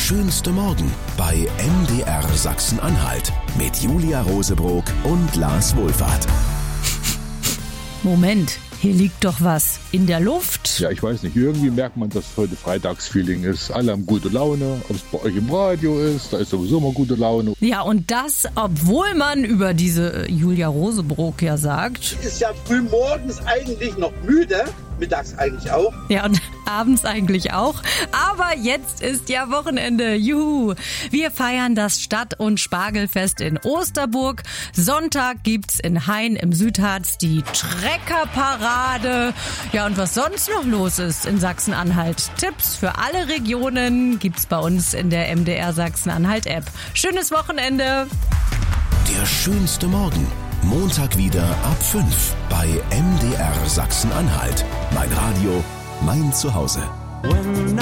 schönste Morgen bei MDR Sachsen-Anhalt mit Julia Rosebrock und Lars Wohlfahrt. Moment, hier liegt doch was in der Luft. Ja, ich weiß nicht, irgendwie merkt man, dass heute Freitagsfeeling ist. Alle haben gute Laune, ob es bei euch im Radio ist, da ist sowieso mal gute Laune. Ja, und das, obwohl man über diese Julia Rosebrock ja sagt. Ist ja früh morgens eigentlich noch müde, mittags eigentlich auch. Ja, und abends eigentlich auch. Aber jetzt ist ja Wochenende. Juhu! Wir feiern das Stadt- und Spargelfest in Osterburg. Sonntag gibt's in Hain im Südharz die Treckerparade. Ja, und was sonst noch los ist in Sachsen-Anhalt? Tipps für alle Regionen gibt's bei uns in der MDR Sachsen-Anhalt-App. Schönes Wochenende! Der schönste Morgen. Montag wieder ab 5 bei MDR Sachsen-Anhalt. Mein Radio, mein Zuhause. When